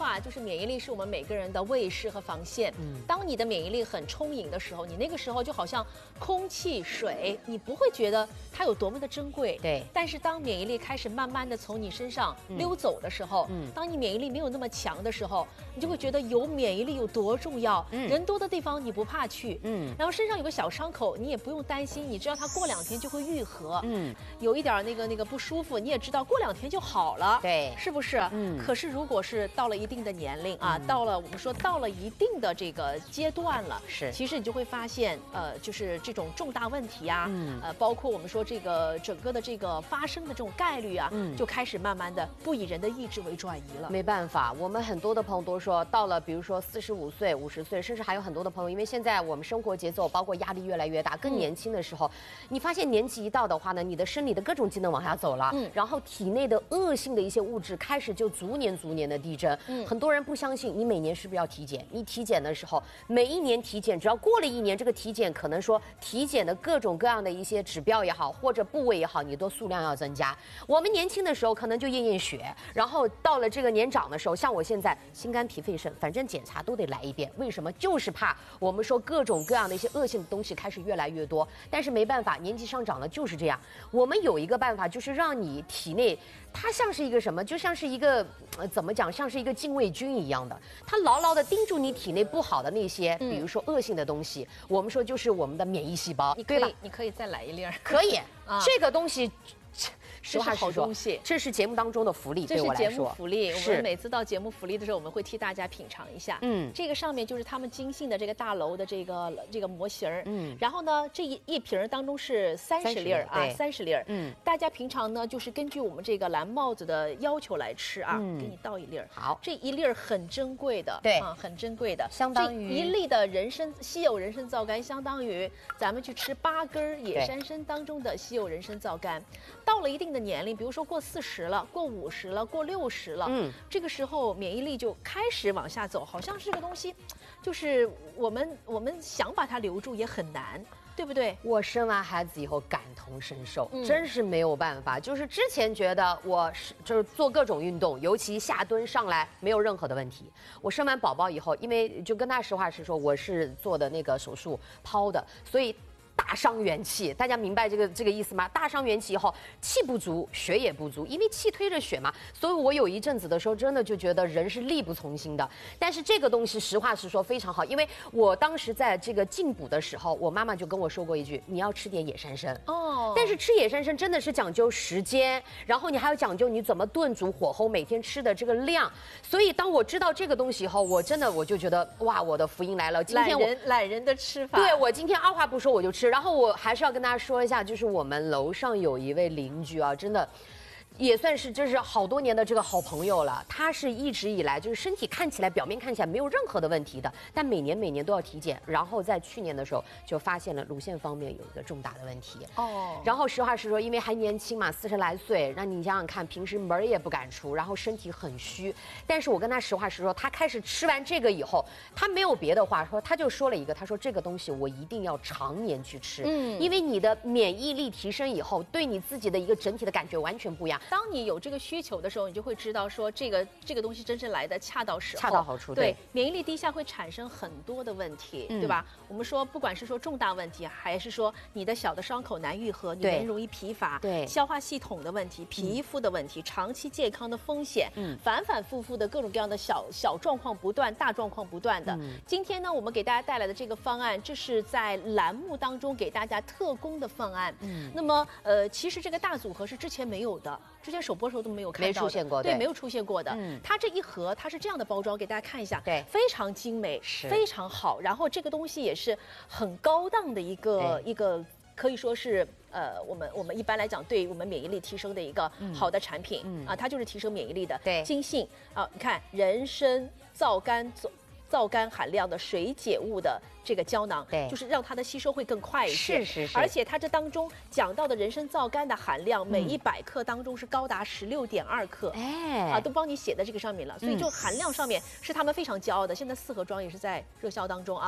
话，就是免疫力是我们每个人的卫士和防线。当你的免疫力很充盈的时候，你那个时候就好像空气、水，你不会觉得它有多么的珍贵。 对。 但是当免疫力开始慢慢的从你身上溜走的时候，当你免疫力没有那么强的时候，你就会觉得有免疫力有多重要。人多的地方你不怕去，然后身上有个小伤口，你也不用担心，你知道它过2天就会愈合。有一点那个不舒服，你也知道过2天就好了。 对， 是不是？可是如果是到了一定的年龄啊，到了一定的这个阶段了， 是， 其实你就会发现，就是这种重大问题啊，包括我们说这个整个的这个发生的这种概率啊，就开始慢慢的不以人的意志为转移了。 没办法，我们很多的朋友都说，到了比如说45岁、50岁，甚至还有很多的朋友，因为现在我们生活节奏包括压力越来越大，更年轻的时候，你发现年纪一到的话呢，你的生理的各种机能往下走了，然后体内的恶性的一些物质开始就逐年的递增。很多人不相信，你每年是不是要体检？你体检的时候，每一年体检，只要过了1年，这个体检可能说体检的各种各样的一些指标也好，或者部位也好，你的数量要增加。我们年轻的时候可能就验血，然后到了这个年长的时候，像我现在心肝脾肺肾，反正检查都得来一遍。为什么？就是怕我们说各种各样的一些恶性的东西开始越来越多。但是没办法，年纪上涨了就是这样。我们有一个办法，就是让你体内它像是一个什么，就像是一个怎么讲，像是一个禁卫军一样的，它牢牢的盯住你体内不好的那些，比如说恶性的东西，我们说就是我们的免疫细胞， 你可以再来一粒儿， 可以，这个东西。实话实说， 这是节目当中的福利， 这是节目福利。 我们每次到节目福利的时候，我们会替大家品尝一下。这个上面就是他们精心的这个大楼的这个模型。然后呢，这一瓶当中是30粒啊，30粒。大家平常呢就是根据我们这个蓝帽子的要求来吃啊，给你倒1粒。 好， 这1粒很珍贵的， 对啊，很珍贵的， 相当于 1粒的稀有人参皂苷，相当于咱们去吃8根野山参当中的稀有人参皂苷。到了一定的年龄，比如说过40了，过50了，过60了，这个时候免疫力就开始往下走，好像是个东西，就是我们想把它留住也很难，对不对？ 我生完孩子以后感同身受，真是没有办法。就是之前觉得就是做各种运动，尤其下蹲上来没有任何的问题。我生完宝宝以后，因为就跟他实话实说，我是做的那个手术剖的，所以大伤元气，大家明白这个意思吗？大伤元气以后，气不足，血也不足，因为气推着血嘛。所以我有一阵子的时候，真的就觉得人是力不从心的。但是这个东西实话实说非常好，因为我当时在这个进补的时候，我妈妈就跟我说过一句：你要吃点野山参。但是吃野山参真的是讲究时间，然后你还要讲究你怎么炖煮火候，每天吃的这个量。所以当我知道这个东西以后，我就觉得哇，我的福音来了。今天懒人的吃法。 对，我今天二话不说我就吃。然后我还是要跟大家说一下，就是我们楼上有一位邻居啊，真的也算是就是好多年的这个好朋友了。他是一直以来就是身体表面看起来没有任何的问题的，但每年都要体检。然后在去年的时候就发现了乳腺方面有一个重大的问题。然后实话实说，因为还年轻嘛，40来岁，让你想想看，平时门也不敢出，然后身体很虚。但是我跟他实话实说，他开始吃完这个以后，他没有别的话说，他就说了一个，他说这个东西我一定要常年去吃，因为你的免疫力提升以后，对你自己的一个整体的感觉完全不一样。 当你有这个需求的时候，你就会知道说这个东西真正来的恰到时候， 恰到好处。 对，免疫力低下会产生很多的问题，对吧？我们说不管是说重大问题，还是说你的小的伤口难愈合，你人容易疲乏， 对， 消化系统的问题、皮肤的问题、长期健康的风险，反反复复的各种各样的小状况不断，大状况不断的。今天呢，我们给大家带来的这个方案，这是在栏目当中给大家特供的方案。那么其实这个大组合是之前没有的。之前首播时候都没有看到的， 没出现过， 对，没有出现过的。它这一盒它是这样的包装，给大家看一下， 对， 非常精美，非常好。然后这个东西也是很高档的一个，可以说是我们一般来讲对我们免疫力提升的一个好的产品啊，它就是提升免疫力的。 对， 金杏啊，你看人参、皂苷含量的水解物的这个胶囊， 对， 就是让它的吸收会更快一些。 是。 而且它这当中讲到的人参皂苷的含量，每100克当中是高达16.2克，都帮你写在这个上面了。所以就含量上面是他们非常骄傲的。现在4盒装也是在热销当中啊。 对，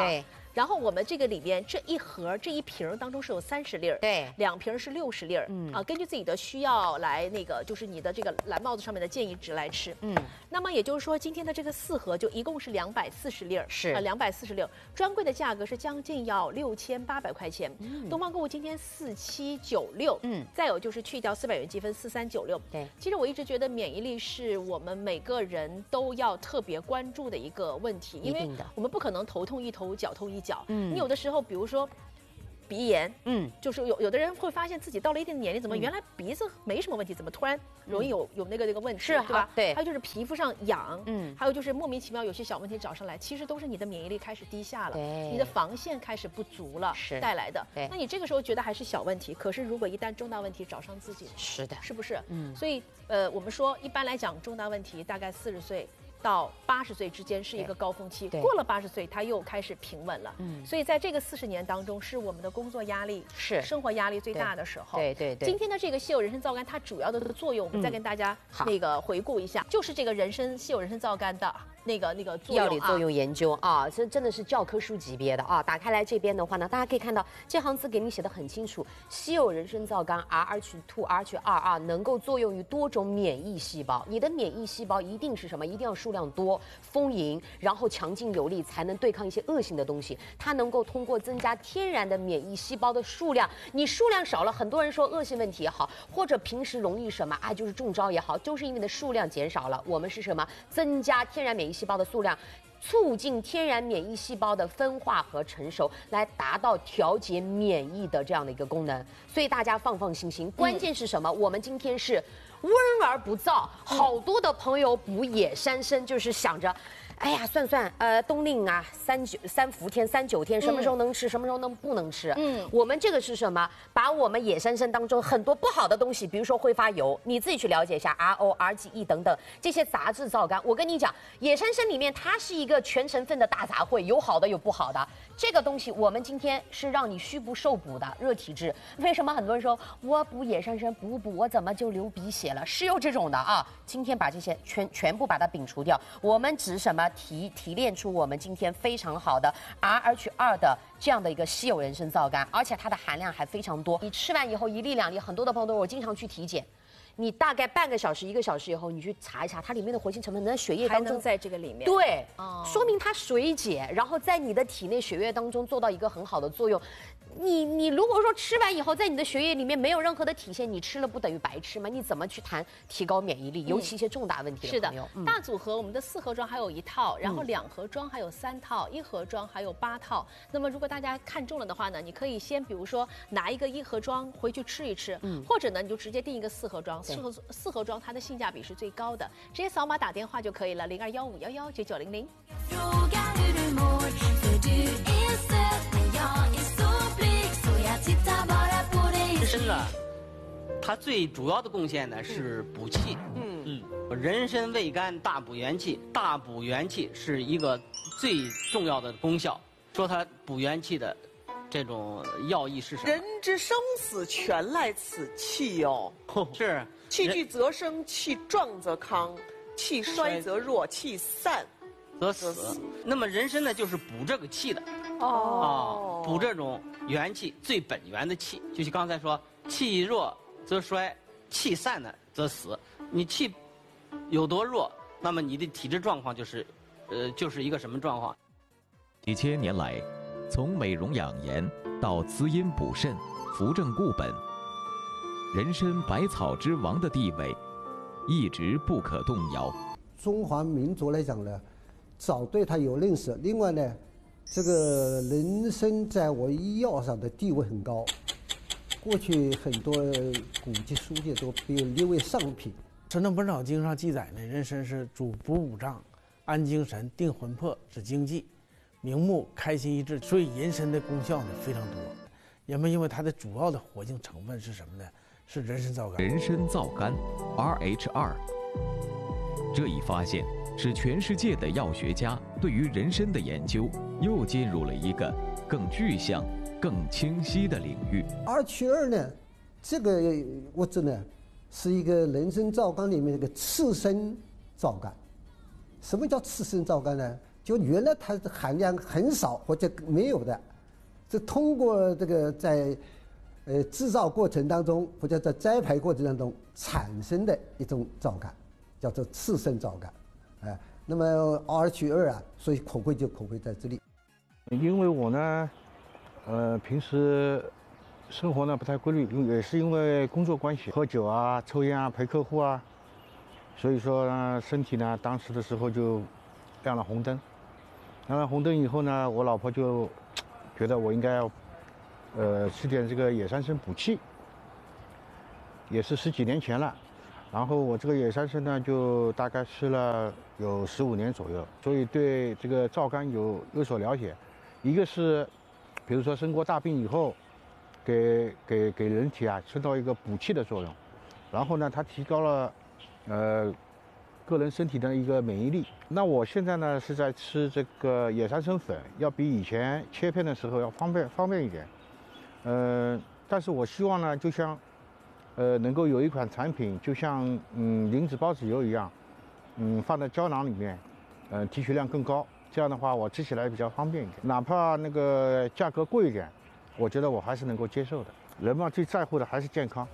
然后我们这个里面这一盒这一瓶当中是有30粒儿， 对 ，2瓶是60粒儿，根据自己的需要来就是你的这个蓝帽子上面的建议值来吃，那么也就是说今天的这个4盒就一共是240粒儿， 是 240粒儿，专柜的价格是将近要6800块钱，东方购物今天4796，再有就是去掉400元积分4396， 对， 其实我一直觉得免疫力是我们每个人都要特别关注的一个问题，因为我们不可能头痛一头，脚痛一脚，你有的时候比如说。鼻炎，就是有的人会发现自己到了一定的年龄，怎么原来鼻子没什么问题，怎么突然容易有那个问题， 是对吧？ 对。 还有就是皮肤上痒，还有就是莫名其妙有些小问题找上来，其实都是你的免疫力开始低下了，你的防线开始不足了带来的。那你这个时候觉得还是小问题，可是如果一旦重大问题找上自己， 是的， 是不是？所以我们说一般来讲重大问题大概40岁。到80岁之间是一个高峰期，过了80岁，它又开始平稳了。所以在这个40年当中，是我们的工作压力、生活压力最大的时候。 对。 今天的这个稀有人参皂苷，它主要的作用，我们再跟大家那个回顾一下，就是这个稀有人参皂苷的。那个作用药理作用研究啊，这真的是教科书级别的啊！打开来这边的话呢，大家可以看到这行字给你写的很清楚，稀有人参皂苷 Rh2、Rh2能够作用于多种免疫细胞。你的免疫细胞一定是什么？一定要数量多、丰盈，然后强劲有力，才能对抗一些恶性的东西。它能够通过增加天然的免疫细胞的数量，你数量少了，很多人说恶性问题也好，或者平时容易什么就是中招也好，就是因为你的数量减少了。我们是什么？增加天然免疫细胞的数量，促进天然免疫细胞的分化和成熟，来达到调节免疫的这样的一个功能。所以大家放心，关键是什么？我们今天是温而不燥。好多的朋友补野山参，就是想着。哎呀，算，冬令啊，3伏天、3、9天，什么时候能吃，什么时候不能吃？我们这个是什么？把我们野山参当中很多不好的东西，比如说挥发油，你自己去了解一下 RO、RGE 等等这些杂质皂苷。我跟你讲，野山参里面它是一个全成分的大杂烩，有好的有不好的。这个东西我们今天是让你虚不受补的热体质。为什么很多人说我补野山参补，我怎么就流鼻血了？是有这种的啊。今天把这些全部把它摒除掉，我们只什么？提炼出我们今天非常好的 Rh2的这样的一个稀有人参皂苷，而且它的含量还非常多。你吃完以后1粒2粒，很多的朋友都我经常去体检。你大概半个小时、1个小时以后，你去查一查它里面的活性成分，能在血液当中在这个里面。 对，说明它水解，然后在你的体内血液当中做到一个很好的作用。你如果说吃完以后，在你的血液里面没有任何的体现，你吃了不等于白吃吗？你怎么去谈提高免疫力？尤其一些重大问题的朋友。 是的，大组合我们的4盒装还有1套，然后2盒装还有3套，1盒装还有8套。那么如果大家看中了的话呢，你可以先比如说拿一个1盒装回去吃一吃，或者呢你就直接订一个4盒装，4盒装它的性价比是最高的，直接扫码打电话就可以了，0215119900。 人参呢，它最主要的贡献呢是补气。人参味甘，大补元气。大补元气是一个最重要的功效。说它补元气的这种要义是什么？ 人之生死全赖此气哟。 是。 气聚则生，气壮则康，气衰则弱，气散则死。那么人参呢，就是补这个气的。补这种元气最本源的气，就是刚才说，气弱则衰，气散呢则死。你气有多弱，那么你的体质状况就是一个什么状况？ 几千年来，从美容养颜到滋阴补肾、扶正固本，人参百草之王的地位一直不可动摇。 中华民族来讲呢，早对它有认识。另外呢，这个人参在我医药上的地位很高，过去很多古籍书籍都被列为上品。 《神农本草经》上记载呢，人参是主补五脏、安精神、定魂魄、止惊悸、明目、开心益智，所以人参的功效呢非常多。因为它的主要的活性成分是什么呢？是人参皂苷。 人参皂苷 Rh2，这一发现使全世界的药学家对于人参的研究又进入了一个更具象、更清晰的领域。 Rh2呢，这个物质呢，是一个人参皂苷里面的一个次生皂苷。什么叫次生皂苷呢？ 就原来它的含量很少或者没有的，这通过这个在制造过程当中或者在栽培过程当中产生的一种皂苷，叫做次生皂苷，那么 RH2啊，所以可贵就可贵在这里。 因为我呢，平时生活呢不太规律，也是因为工作关系，喝酒啊、抽烟啊、陪客户啊，所以说呢，身体呢当时的时候就亮了红灯。亮了红灯以后呢，我老婆就觉得我应该要吃点这个野山参补气，也是10几年前了。然后我这个野山参呢，就大概吃了有15年左右，所以对这个皂苷有所了解。一个是，比如说生过大病以后，给人体啊起到一个补气的作用，然后呢，它提高了个人身体的一个免疫力。那我现在呢是在吃这个野山参粉，要比以前切片的时候要方便一点。但是我希望呢，就像能够有一款产品，就像灵芝孢子油一样，放在胶囊里面，提取量更高，这样的话我吃起来比较方便一点。哪怕那个价格贵一点，我觉得我还是能够接受的。人嘛，最在乎的还是健康。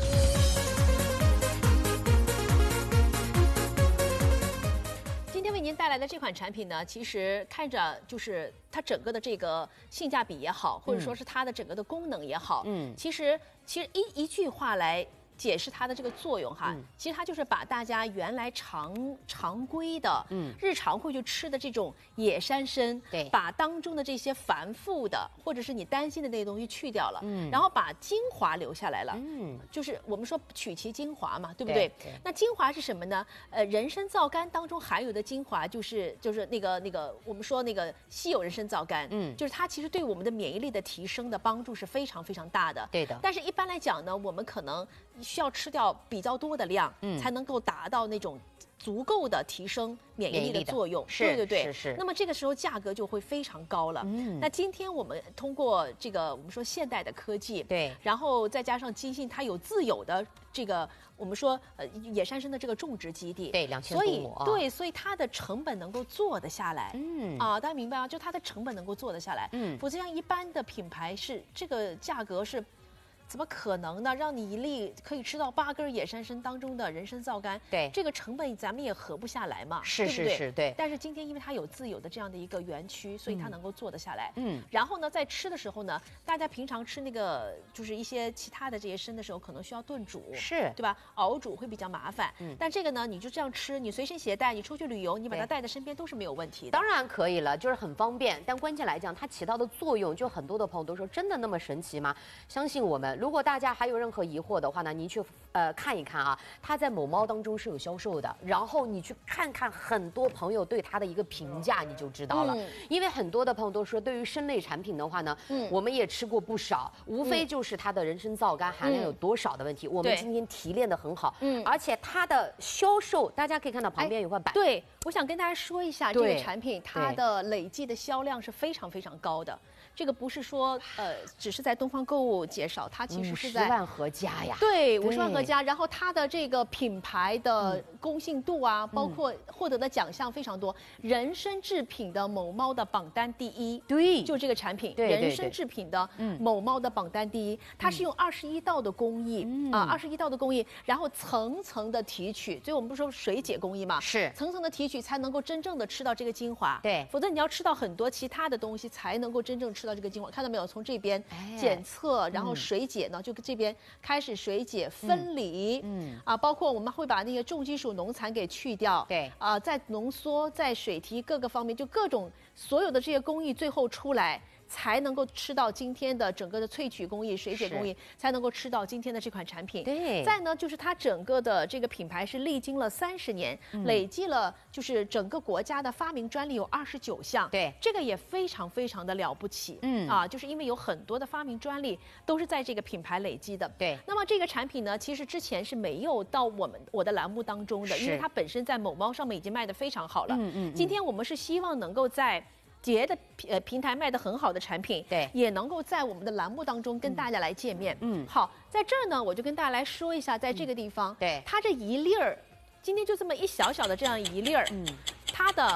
您带来的这款产品呢，其实看着就是它整个的这个性价比也好，或者说是它的整个的功能也好，其实一句话来解释它的这个作用哈，其实它就是把大家原来常规的，日常会去吃的这种野山参， 对， 把当中的这些繁复的或者是你担心的那些东西去掉了，然后把精华留下来了，就是我们说取其精华嘛，对不对？那精华是什么呢？人参皂苷当中含有的精华就是那个我们说那个稀有人参皂苷，就是它其实对我们的免疫力的提升的帮助是非常非常大的， 对的。 但是一般来讲呢，我们可能需要吃掉比较多的量，才能够达到那种足够的提升免疫力的作用，对。 是。 那么这个时候价格就会非常高了。那今天我们通过这个我们说现代的科技， 对， 然后再加上基信它有自有的这个我们说野山参的这个种植基地， 对，2000多亩， 所以它的成本能够做得下来。大家明白吗？就它的成本能够做得下来。否则像一般的品牌是这个价格是。怎么可能呢？让你一粒可以吃到8根野山参当中的人参皂苷， 对， 这个成本咱们也合不下来嘛， 是，对。 但是今天因为它有自有的这样的一个园区，所以它能够做得下来。然后呢，在吃的时候呢，大家平常吃那个就是一些其他的这些参的时候，可能需要炖煮， 是， 对吧？熬煮会比较麻烦。但这个呢，你就这样吃，你随身携带，你出去旅游，你把它带在身边都是没有问题的。 当然可以了，就是很方便。但关键来讲，它起到的作用，就很多的朋友都说，真的那么神奇吗？相信我们，如果大家还有任何疑惑的话呢，您去看一看啊，它在某猫当中是有销售的，然后你去看看很多朋友对它的一个评价，你就知道了。因为很多的朋友都说，对于参类产品的话呢，我们也吃过不少，无非就是它的人参皂苷含量有多少的问题。我们今天提炼的很好，而且它的销售，大家可以看到旁边有块板。 对，我想跟大家说一下，这个产品它的累计的销量是非常非常高的。这个不是说只是在东方购物介绍，它其实是在 50万合家呀。 对，50万合家。然后它的这个品牌的公信度啊，包括获得的奖项非常多。人参制品的某猫的榜单第1， 对， 就这个产品， 对人参制品的某猫的榜单第1，它是用21道的工艺21道的工艺，然后层层的提取，所以我们不是说水解工艺嘛， 是层层的提取才能够真正的吃到这个精华。 对， 否则你要吃到很多其他的东西才能够真正吃到这个精华。看到没有？从这边检测，然后水解呢，就这边开始水解分离，包括我们会把那个重金属农残给去掉， 对， 再浓缩，在水提各个方面，就各种所有的这些工艺最后出来。才能够吃到今天的整个的萃取工艺、水解工艺，才能够吃到今天的这款产品。 对。 再呢，就是它整个的这个品牌是历经了30年，累计了就是整个国家的发明专利有29项。 对。这个也非常非常的了不起。就是因为有很多的发明专利都是在这个品牌累积的。 对。 那么这个产品呢，其实之前是没有到我的栏目当中的，因为它本身在某猫上面已经卖得非常好了。今天我们是希望能够在别的平台卖得很好的产品， 对， 也能够在我们的栏目当中跟大家来见面。好，在这儿呢，我就跟大家来说一下，在这个地方， 对， 它这一粒儿，今天就这么一小小的这样一粒儿，它的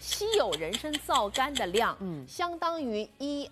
稀有人参皂苷的量，相当于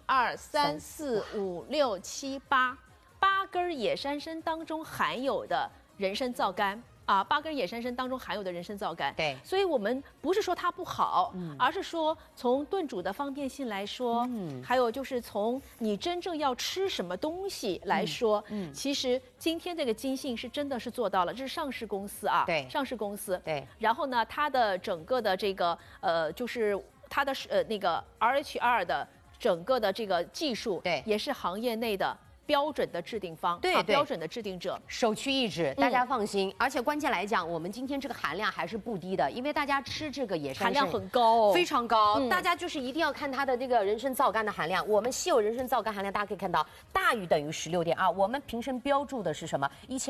1、2、3、4、5、6、7、8根野山参当中含有的人参皂苷。8根野山参当中含有的人参皂苷， 对， 所以我们不是说它不好，而是说从炖煮的方便性来说，还有就是从你真正要吃什么东西来说，其实今天这个金信是真的是做到了，这是上市公司啊， 对， 上市公司， 对， 然后呢，它的整个的这个就是它的那个 RHR 的整个的这个技术， 对， 也是行业内的标准的制定方， 对， 标准的制定者， 首屈一指，大家放心。而且关键来讲，我们今天这个含量还是不低的，因为大家吃这个野山参含量很高， 非常高。大家就是一定要看它的这个人参皂苷的含量。我们稀有人参皂苷含量，大家可以看到大于等于16.2。我们瓶身标注的是什么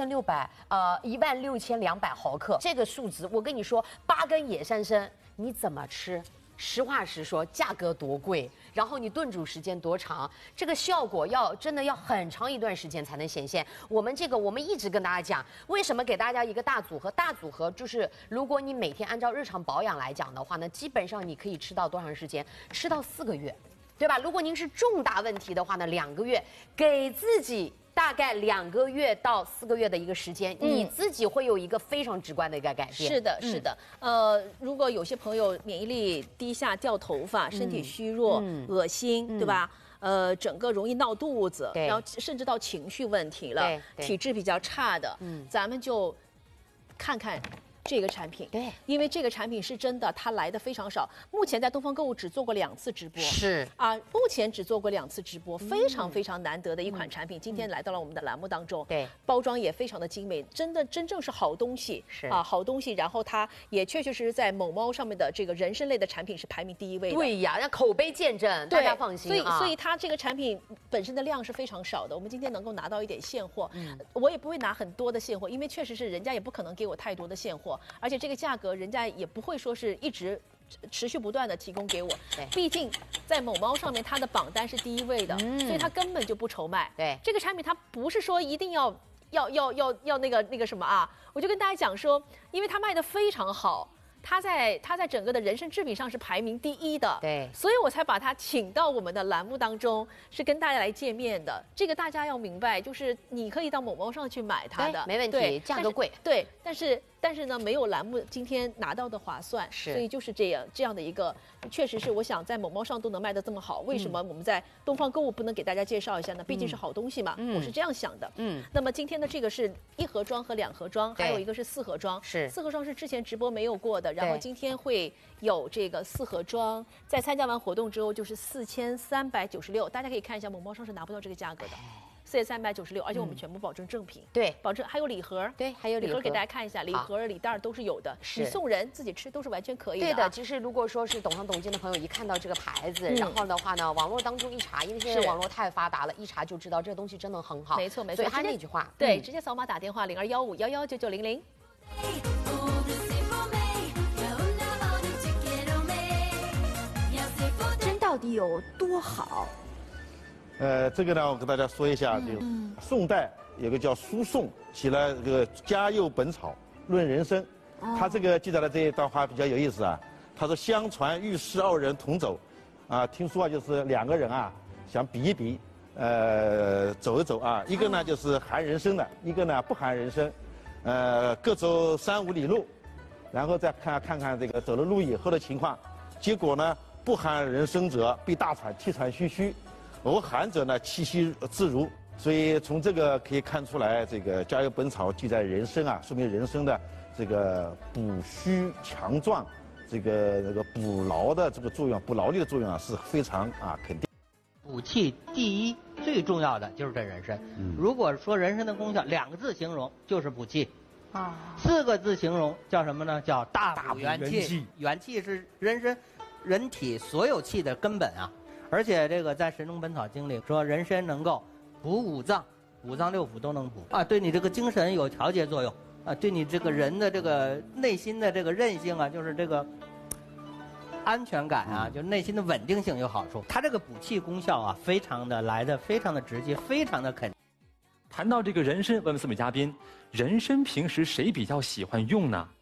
？16200毫克。这个数值，我跟你说，8根野山参你怎么吃？实话实说，价格多贵，然后你炖煮时间多长，这个效果真的要很长一段时间才能显现。我们一直跟大家讲，为什么给大家一个大组合？大组合就是如果你每天按照日常保养来讲的话呢，基本上你可以吃到多长时间？吃到4个月，对吧？如果您是重大问题的话呢，2个月，给自己大概2个月到4个月的一个时间，你自己会有一个非常直观的一个改变。 是的，是的。如果有些朋友免疫力低下、掉头发、身体虚弱、恶心，对吧？整个容易闹肚子，然后甚至到情绪问题了，体质比较差的，咱们就看看这个产品， 对， 因为这个产品是真的，它来的非常少。目前在东方购物只做过2次直播， 是啊，目前只做过2次直播，非常非常难得的一款产品，今天来到了我们的栏目当中， 对， 包装也非常的精美，真正是好东西， 是啊，好东西。然后它也确实在某猫上面的这个人参类的产品是排名第1位的， 对呀，让口碑见证，大家放心啊。 所以它这个产品本身的量是非常少的，我们今天能够拿到一点现货，我也不会拿很多的现货，因为确实是人家也不可能给我太多的现货，而且这个价格人家也不会说是一直持续不断的提供给我，毕竟在某猫上面它的榜单是第1位的，所以它根本就不愁卖。 对， 这个产品它不是说一定要那个什么啊，我就跟大家讲说，因为它卖的非常好。它在整个的人参制品上是排名第1的， 对， 所以我才把它请到我们的栏目当中，是跟大家来见面的。这个大家要明白，就是你可以到某猫上去买它的， 没问题，价格贵， 对，但是呢，没有栏目今天拿到的划算， 是， 所以就是这样的一个，确实是我想在某猫上都能卖得这么好，为什么我们在东方购物不能给大家介绍一下呢？毕竟是好东西嘛，我是这样想的。那么今天的这个是1盒装和2盒装，还有一个是4盒装， 是 4盒装是之前直播没有过的，然后今天会有这个4盒装，在参加完活动之后就是4396，大家可以看一下某猫上是拿不到这个价格的。4396，而且我们全部保证正品， 对， 保证还有礼盒， 对，还有礼盒给大家看一下，礼盒、礼袋都是有的， 是你送人自己吃都是完全可以的。 对的，其实如果说是懂行懂经的朋友，一看到这个牌子，然后的话呢，网络当中一查，因为现在网络太发达了，一查就知道这个东西真的很好。 没错没错， 所以还是那句话， 对，直接扫码打电话0215119900。 针到底有多好？ 这个呢，我跟大家说一下，就宋代有个叫苏颂写了这个《嘉佑本草论人参》，他这个记载的这一段话比较有意思啊。他说：“相传御师2人同走，啊，听说啊就是2个人啊想比一比，走一走啊，一个呢就是含人参的，一个呢不含人参，各走3、5里路，然后再看看这个走了路以后的情况，结果呢不含人参者必大喘，气喘吁吁。”而含者呢，气息自如，所以从这个可以看出来，这个《嘉佑本草》记载人参啊，说明人参的这个补虚强壮，这个补劳的这个作用，补劳力的作用啊，是非常肯定。 补气第一最重要的就是这人参。如果说人参的功效2个字形容，就是补气。4个字形容叫什么呢？叫大补元气。元气是人体所有气的根本啊。而且这个在《神农本草经》里说，人参能够补5脏，5脏6腑都能补啊，对你这个精神有调节作用啊，对你这个人的这个内心的这个韧性啊，就是这个安全感啊，就是内心的稳定性有好处。它这个补气功效啊，非常的直接，非常的肯定。 谈到这个人参，问问4位嘉宾，人参平时谁比较喜欢用呢？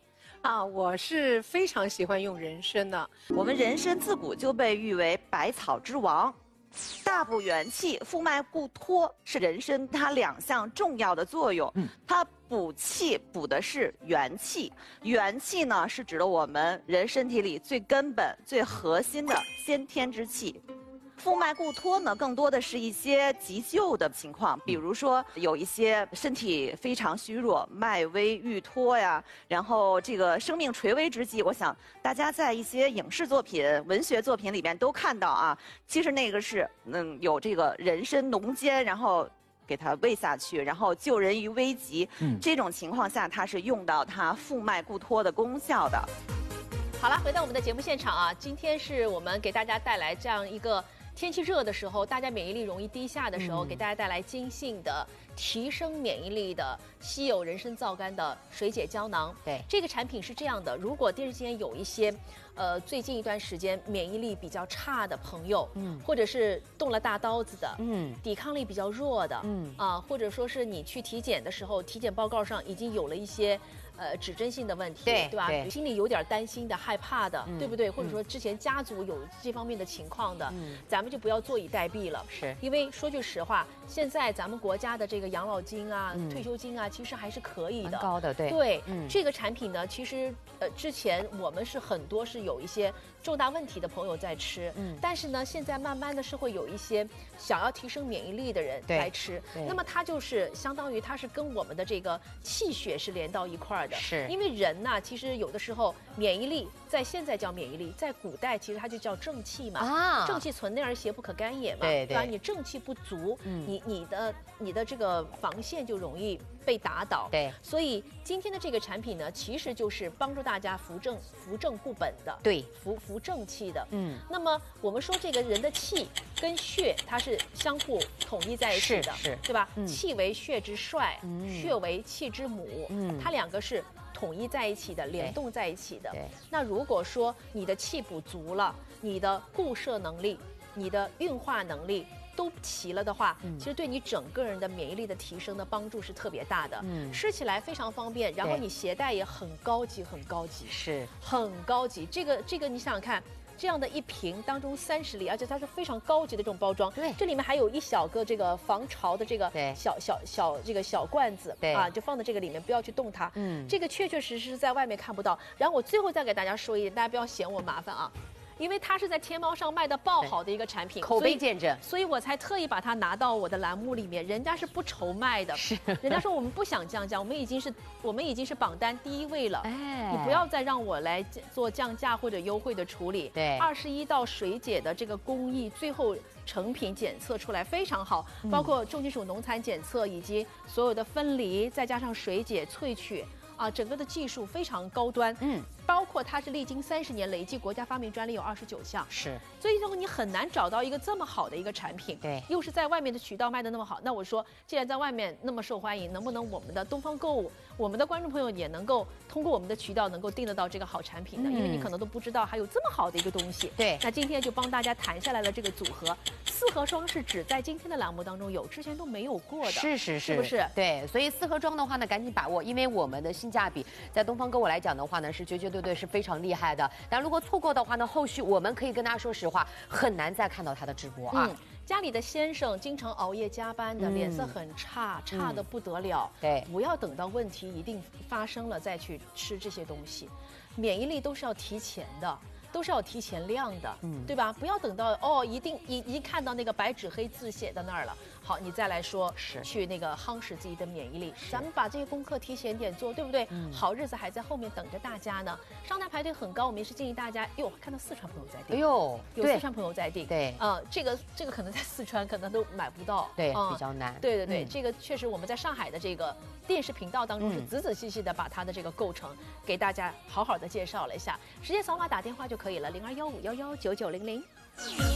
啊，我是非常喜欢用人参的。 我们人参自古就被誉为百草之王，大补元气、复脉固脱是人参它2项重要的作用。它补气补的是元气，元气呢是指的我们人身体里最根本、最核心的先天之气。复脉固脱呢，更多的是一些急救的情况，比如说有一些身体非常虚弱、脉微欲脱呀，然后这个生命垂危之际，我想大家在一些影视作品、文学作品里面都看到啊，其实那个是有这个人参浓煎，然后给它喂下去，然后救人于危急。这种情况下，它是用到它复脉固脱的功效的。 好了，回到我们的节目现场啊，今天是我们给大家带来这样一个。天气热的时候，大家免疫力容易低下的时候，给大家带来金杏的提升免疫力的稀有人参皂苷的水解胶囊。 对， 这个产品是这样的：如果电视间有一些，最近一段时间免疫力比较差的朋友，或者是动了大刀子的，抵抗力比较弱的，或者说是你去体检的时候，体检报告上已经有了一些。指针性的问题，对吧？心里有点担心的、害怕的，对不对？或者说之前家族有这方面的情况的，咱们就不要坐以待毙了。 是， 因为说句实话，现在咱们国家的这个养老金啊、退休金啊，其实还是可以的， 蛮高的，对。 对，这个产品呢，其实之前我们是很多是有一些重大问题的朋友在吃，但是呢，现在慢慢的是会有一些想要提升免疫力的人来吃，那么它就是相当于它是跟我们的这个气血是连到一块儿的。 是， 因为人呢，其实有的时候免疫力在现在叫免疫力，在古代其实它就叫正气嘛。正气存内而邪不可干也嘛。对吧？你正气不足，你的这个防线就容易被打倒。 对， 所以今天的这个产品呢，其实就是帮助大家扶正固本的。 对， 扶正气的。那么我们说这个人的气跟血它是相互统一在一起的， 是， 对吧？气为血之帅，血为气之母，它2个是统一在一起的，联动在一起的。那如果说你的气补足了，你的固摄能力、你的运化能力都齐了的话，其实对你整个人的免疫力的提升的帮助是特别大的。吃起来非常方便，然后你携带也很高级，很高级， 是很高级。这个你想想看。这样的一瓶当中30粒，而且它是非常高级的这种包装。对，这里面还有一小个这个防潮的这个小罐子，啊，就放在这个里面，不要去动它。这个确确实实在外面看不到。然后我最后再给大家说一点，大家不要嫌我麻烦啊。因为它是在天猫上卖的爆好的一个产品， 口碑见证， 所以我才特意把它拿到我的栏目里面。人家是不愁卖的，是人家说我们不想降价，我们已经是榜单第1位了。哎，你不要再让我来做降价或者优惠的处理。 对 ，21道水解的这个工艺，最后成品检测出来非常好，包括重金属农残检测以及所有的分离，再加上水解萃取。啊，整个的技术非常高端，包括它是历经30年，累计国家发明专利有29项， 是， 所以说你很难找到一个这么好的一个产品， 对， 又是在外面的渠道卖的那么好，那我说，既然在外面那么受欢迎，能不能我们的东方购物，我们的观众朋友也能够通过我们的渠道能够订得到这个好产品呢？因为你可能都不知道还有这么好的一个东西， 对， 那今天就帮大家谈下来了这个组合，4盒装是只在今天的栏目当中有，之前都没有过的，是不是？ 对，所以4盒装的话呢，赶紧把握，因为我们的性价比在东方购物来讲的话呢，是绝对是非常厉害的。但如果错过的话呢，后续我们可以跟大家说实话，很难再看到他的直播啊。 家里的先生经常熬夜加班的，脸色很差得不得了。 对， 不要等到问题一定发生了再去吃这些东西，免疫力都是要提前的。都是要提前亮的，对吧？不要等到一定一看到那个白纸黑字写在那儿了，好，你再来说去那个夯实自己的免疫力。咱们把这些功课提前点做，对不对？好日子还在后面等着大家呢。商台排队很高，我们也是建议大家。看到四川朋友在订，有四川朋友在订， 对， 这个可能在四川可能都买不到， 对，比较难。 对，这个确实我们在上海的这个电视频道当中是仔仔细细的把它的这个构成给大家好好的介绍了一下，直接扫码打电话就可以了，0215119900。